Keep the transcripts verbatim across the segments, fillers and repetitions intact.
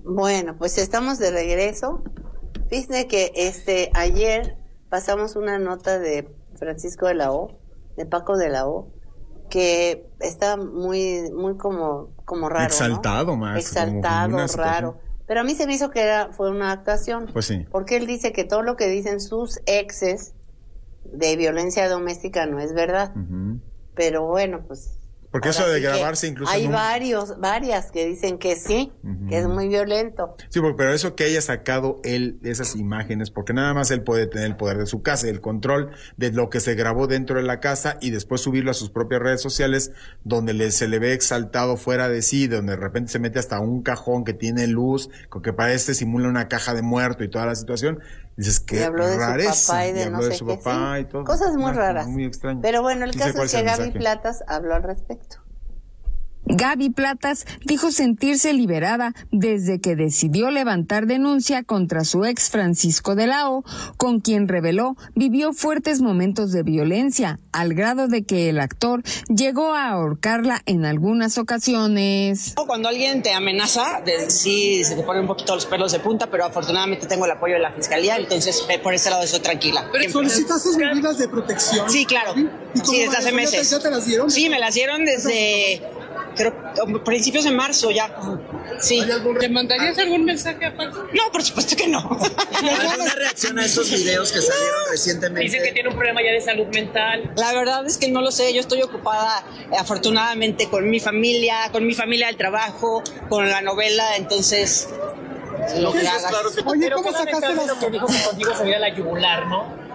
Bueno, pues estamos de regreso. Fíjate que este ayer pasamos una nota de Francisco de la O, de Paco de la O, que está muy muy como como raro, exaltado, ¿no? Más exaltado, como raro. Pero a mí se me hizo que era fue una actuación. Pues sí. Porque él dice que todo lo que dicen sus exes de violencia doméstica no es verdad. Uh-huh. Pero bueno, pues porque eso de sí grabarse incluso hay un... varios varias que dicen que sí, uh-huh. que es muy violento. Sí, pero eso que haya sacado él esas imágenes, porque nada más él puede tener el poder de su casa, el control de lo que se grabó dentro de la casa y después subirlo a sus propias redes sociales, donde le, se le ve exaltado fuera de sí, donde de repente se mete hasta un cajón que tiene luz, que parece simula una caja de muerto y toda la situación. Dices que habló de rareza, su papá y de, y no sé de su qué, papá sí. y todo. Cosas muy ah, raras. Muy extraño. Pero bueno, el sí caso es que Gaby Platas habló al respecto. Gaby Platas dijo sentirse liberada desde que decidió levantar denuncia contra su ex Francisco de la O, con quien reveló vivió fuertes momentos de violencia, al grado de que el actor llegó a ahorcarla en algunas ocasiones. Cuando alguien te amenaza, de, sí se te ponen un poquito los pelos de punta, pero afortunadamente tengo el apoyo de la fiscalía, entonces por ese lado estoy tranquila. ¿Pero solicitaste medidas de protección? Sí, claro. Sí, desde hace meses. ¿Ya te las dieron? Sí, me las dieron desde... Pero principios de marzo ya. Sí. ¿Te mandarías algún mensaje aparte? No, por supuesto que no. ¿Alguna reacción a estos videos que salieron recientemente? Dice que tiene un problema ya de salud mental. La verdad es que no lo sé. Yo estoy ocupada, afortunadamente, con mi familia, con mi familia del trabajo, con la novela, entonces lo que hagas. Claro, oye, ¿cómo sacaste las... lo que dijo que contigo se veía la yugular, ¿no?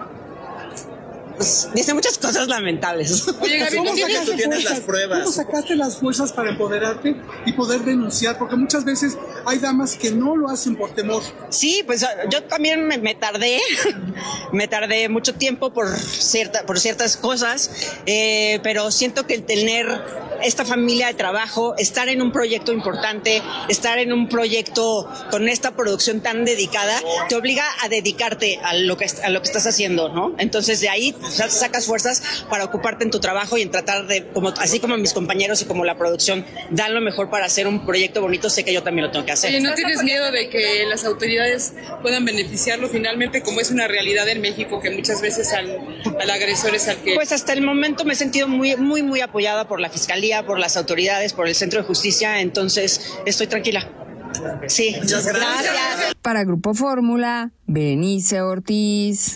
Pues dice muchas cosas lamentables. Oye, Gaby, ¿cómo sacaste tú tienes las pruebas? ¿Cómo sacaste las fuerzas para empoderarte y poder denunciar? Porque muchas veces hay damas que no lo hacen por temor. Sí, pues yo también me, me tardé, me tardé mucho tiempo por cierta, por ciertas cosas, eh, pero siento que el tener esta familia de trabajo, estar en un proyecto importante, estar en un proyecto con esta producción tan dedicada, te obliga a dedicarte a lo que a lo que estás haciendo, ¿no? Entonces de ahí sacas fuerzas para ocuparte en tu trabajo y en tratar de, como así como mis compañeros y como la producción dan lo mejor para hacer un proyecto bonito, sé que yo también lo tengo que hacer. Oye, ¿no tienes miedo de que las autoridades puedan beneficiarlo finalmente, como es una realidad en México, que muchas veces al, al agresor es al que... Pues hasta el momento me he sentido muy, muy, muy apoyada por la Fiscalía, por las autoridades, por el Centro de Justicia, entonces estoy tranquila. Sí, muchas gracias. gracias. Para Grupo Fórmula, Benice Ortiz.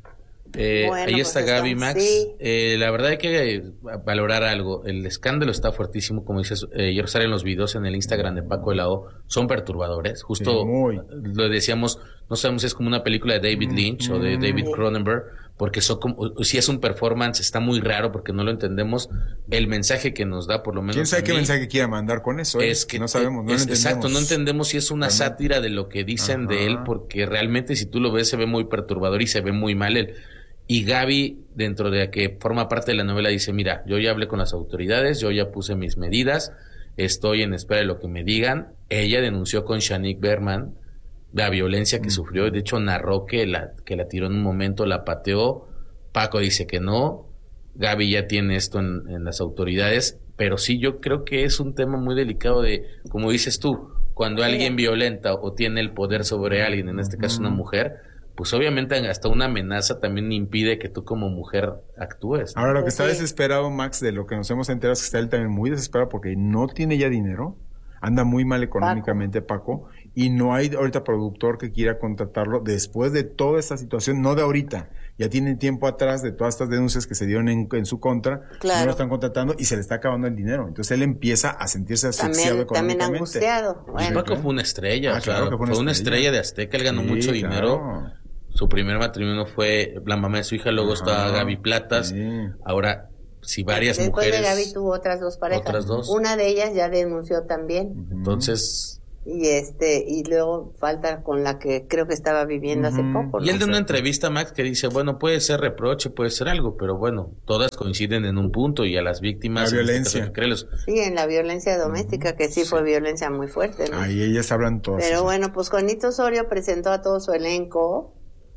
Eh, bueno, ahí está pues Gaby, está, Max. sí. Eh, la verdad hay que valorar algo. El escándalo está fuertísimo, como dices. Eh, ayer salen los videos en el Instagram de Paco de la O. Son perturbadores. Justo sí, muy. Lo decíamos, no sabemos si es como una película de David Lynch mm, o de David Cronenberg, porque son como, si es un performance, está muy raro porque no lo entendemos. El mensaje que nos da, por lo menos. ¿Quién sabe qué mensaje quiere mandar con eso? Eh? Es que no sabemos, no es, lo entendemos. Exacto, no entendemos si es una Realmente. sátira de lo que dicen Ajá. de él, porque realmente si tú lo ves se ve muy perturbador y se ve muy mal él. Y Gaby, dentro de que forma parte de la novela, dice, mira, yo ya hablé con las autoridades, yo ya puse mis medidas, estoy en espera de lo que me digan. Ella denunció con Shanique Berman la violencia que mm. sufrió, de hecho narró que la, que la tiró en un momento, la pateó. Paco dice que no, Gaby ya tiene esto en, en las autoridades, pero sí, yo creo que es un tema muy delicado de, como dices tú, cuando sí. alguien violenta o tiene el poder sobre alguien, en este caso una mujer, pues obviamente hasta una amenaza también impide que tú como mujer actúes, ¿no? Ahora, lo que está desesperado, Max, de lo que nos hemos enterado es que está él también muy desesperado porque no tiene ya dinero, anda muy mal económicamente Paco, Paco y no hay ahorita productor que quiera contratarlo después de toda esta situación, no de ahorita, ya tienen tiempo atrás de todas estas denuncias que se dieron en, en su contra, claro. no lo están contratando y se le está acabando el dinero, entonces él empieza a sentirse asfixiado económicamente. También angustiado. Bueno. Paco fue una estrella, ah, claro, claro fue, una, fue una estrella. estrella de Azteca, él ganó sí, mucho claro. dinero. Su primer matrimonio fue la mamá de su hija, luego está Gaby Platas. Sí. Ahora, si varias Después mujeres... Después de Gaby tuvo otras dos parejas. Otras dos. Una de ellas ya denunció también. Entonces... Y este y luego falta con la que creo que estaba viviendo uh-huh. hace poco. ¿no? Y él de una entrevista, Max, que dice, bueno, puede ser reproche, puede ser algo, pero bueno, todas coinciden en un punto y a las víctimas... La violencia. En este caso, sí, en la violencia doméstica, uh-huh. que sí, sí fue violencia muy fuerte, ¿no? Ahí ellas hablan todas. Pero esas. bueno, pues Juanito Osorio presentó a todo su elenco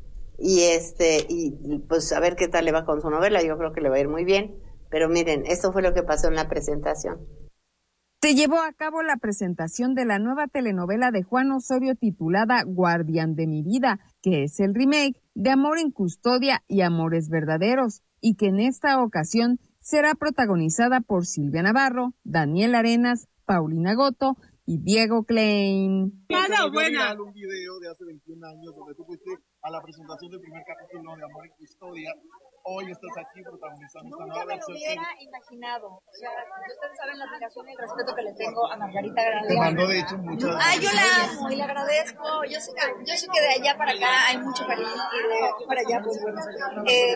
y este y pues a ver qué tal le va con su novela, yo creo que le va a ir muy bien, pero miren, esto fue lo que pasó en la presentación. Se llevó a cabo la presentación de la nueva telenovela de Juan Osorio titulada Guardián de mi vida, que es el remake de Amor en Custodia y Amores Verdaderos, y que en esta ocasión será protagonizada por Silvia Navarro, Daniel Arenas, Paulina Goto y Diego Klein. Mala o buena. Un video de hace veintiún años donde tú fuiste a la presentación del primer capítulo de Amor en Custodia. Hoy estás aquí protagonizando esta nueva versión. Nunca me lo hubiera imaginado. O sea, ustedes saben la admiración y el respeto que le tengo a Margarita Grande. Te mando, de hecho, muchas Ah, yo la amo y le agradezco. Yo sé, que, yo sé que de allá para acá hay mucho cariño y de aquí para allá, pues bueno. Eh,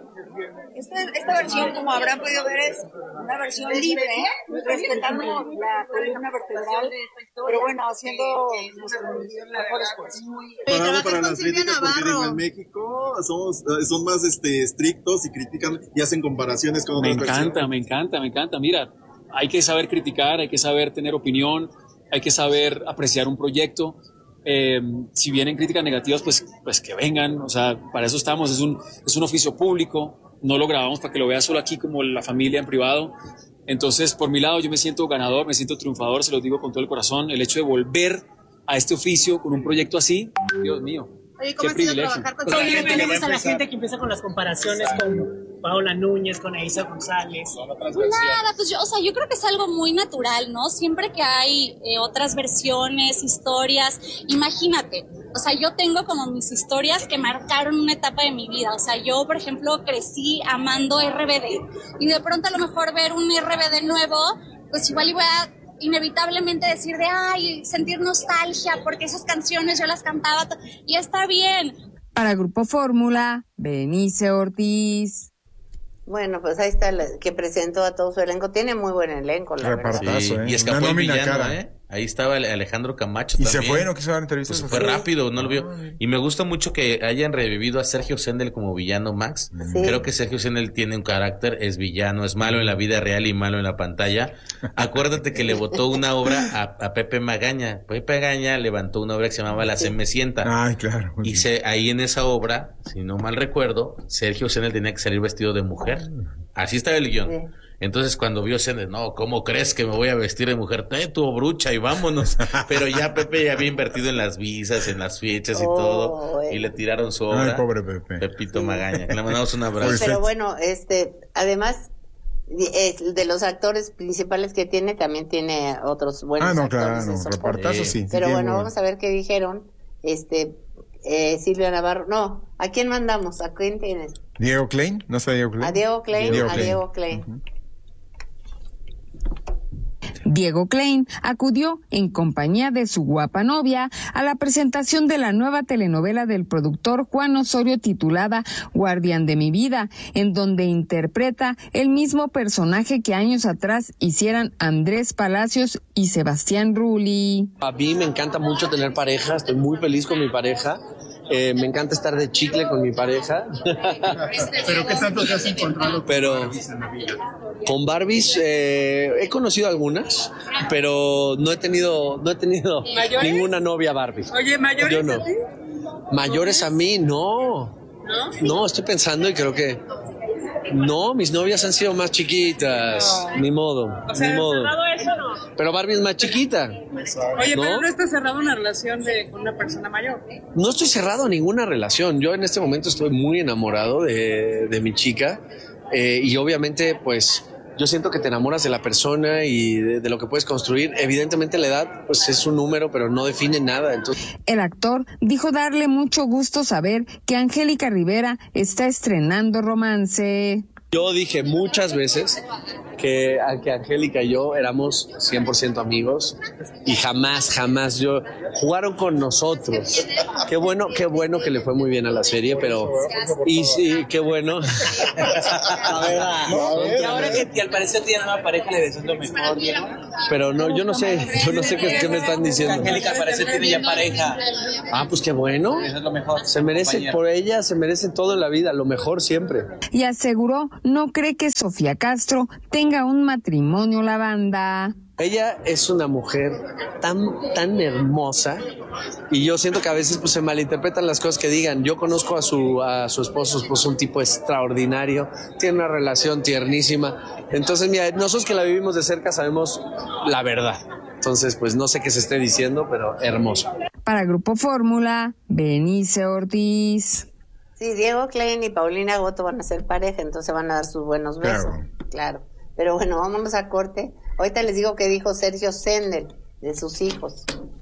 esta, esta versión, como habrán podido ver, es una versión libre, ¿eh? Respetando la columna vertebral, pero bueno, haciendo nuestro mejor esfuerzo. Preparado para las críticas, porque digo, en México somos, son más este, estrictos y critican y hacen comparaciones con otras Me encanta, versiones. me encanta, me encanta. Mira, hay que saber criticar, hay que saber tener opinión, hay que saber apreciar un proyecto. Eh, si vienen críticas negativas, pues, pues que vengan, o sea, para eso estamos, es un, es un oficio público, no lo grabamos para que lo vea solo aquí como la familia en privado. Entonces, por mi lado, yo me siento ganador, me siento triunfador, se lo digo con todo el corazón. El hecho de volver a este oficio con un proyecto así, Dios mío, Oye, ¿cómo qué ha sido privilegio. trabajar con ¿Qué le gente? gusta a la gente que empieza con las comparaciones con Paola Núñez, con Aisa González? Nada, pues yo, o sea, yo creo que es algo muy natural, ¿no? Siempre que hay eh, otras versiones, historias, imagínate, o sea, yo tengo como mis historias que marcaron una etapa de mi vida, o sea, yo, por ejemplo, crecí amando R B D y de pronto a lo mejor ver un R B D nuevo, pues igual iba a inevitablemente decir de, ay, sentir nostalgia, porque esas canciones yo las cantaba, y está bien. Para Grupo Fórmula, Benice Ortiz. Bueno, pues ahí está, la, que presentó a todo su elenco. Tiene muy buen elenco, la Repartazo, verdad. Sí, ¿eh? y escapó Una el nómina villano, cara. ¿eh? Ahí estaba Alejandro Camacho Y también. se fue, no quiso dar entrevistas. Pues fue rápido, no lo vio. Y me gusta mucho que hayan revivido a Sergio Sendel como villano, Max. Sí. Creo que Sergio Sendel tiene un carácter, es villano, es malo en la vida real y malo en la pantalla. Acuérdate que le votó una obra a, a Pepe Magaña. Pepe Magaña levantó una obra que se llamaba La Se Me Sienta. Ay, claro. Y se, ahí en esa obra, si no mal recuerdo, Sergio Sendel tenía que salir vestido de mujer. Así estaba el guión. Sí. Entonces cuando vio Sendel, no, ¿cómo crees que me voy a vestir de mujer? Eh, tu brucha y vámonos. Pero ya Pepe ya había invertido en las visas, en las fechas y Oh, todo. bueno. Y le tiraron su obra. Ay, pobre Pepe. Pepito Sí. Magaña. Que le mandamos un abrazo. Sí, pero bueno, este, además es de los actores principales que tiene, también tiene otros buenos Ah, no, actores claro, de no, soporte. repartazo sí. sí Pero tiene bueno, muy vamos a ver qué dijeron. Este, eh, Silvia Navarro, no, ¿a quién mandamos? ¿A quién tienes? ¿Diego Klein? ¿No está Diego Klein? A Diego Klein, Diego a Klein. Diego Klein. Ujú. Diego Klein acudió en compañía de su guapa novia a la presentación de la nueva telenovela del productor Juan Osorio titulada Guardián de mi vida, en donde interpreta el mismo personaje que años atrás hicieran Andrés Palacios y Sebastián Rulli. A mí me encanta mucho tener pareja, estoy muy feliz con mi pareja. Eh, me encanta estar de chicle con mi pareja. Pero ¿qué tanto te has encontrado? Pero con Barbies eh, he conocido algunas, pero no he tenido, no he tenido ¿Mayores? ninguna novia Barbie. Oye, ¿mayores Yo no. a ti? Mayores a mí, no. ¿No? No, estoy pensando y creo que no, mis novias han sido más chiquitas. Ni modo, O sea, ni modo. cerrado eso no. Pero Barbie es más chiquita. Oye, ¿No? pero no está cerrado una relación de, con una persona mayor. No estoy cerrado a ninguna relación. Yo en este momento estoy muy enamorado de, de mi chica eh, y obviamente pues yo siento que te enamoras de la persona y de, de lo que puedes construir. Evidentemente la edad pues es un número, pero no define nada. Entonces... El actor dijo darle mucho gusto saber que Angélica Rivera está estrenando romance. Yo dije muchas veces que, que Angélica y yo éramos cien por ciento amigos y jamás, jamás yo jugaron con nosotros. Qué bueno, qué bueno que le fue muy bien a la serie, pero y sí, qué bueno. A ver, a- y ahora que, que al parecer tiene una pareja, le deseas lo mejor, Diego. Pero no, yo no sé, yo no sé qué, qué me están diciendo. Angélica al parecer tiene ya pareja. Ah, pues qué bueno. Eso es lo mejor. Se merece, compañero. por ella se merece todo en la vida, lo mejor siempre. Y aseguró no cree que Sofía Castro tenga un matrimonio la banda. Ella es una mujer tan, tan hermosa y yo siento que a veces pues, se malinterpretan las cosas que digan. Yo conozco a su, a su esposo, su esposo es un tipo extraordinario, tiene una relación tiernísima. Entonces, mira, nosotros que la vivimos de cerca sabemos la verdad. Entonces, pues no sé qué se esté diciendo, pero hermoso. Para Grupo Fórmula, Benice Ortiz. Sí, Diego Klein y Paulina Goto van a ser pareja, entonces van a dar sus buenos besos. Claro. claro. Pero bueno, vámonos a corte. Ahorita les digo que dijo Sergio Sendel de sus hijos.